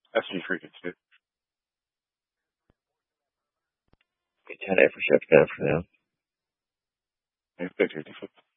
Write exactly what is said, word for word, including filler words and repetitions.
S G freaking too. ten A for shift down for now. Yeah, fifty, fifty.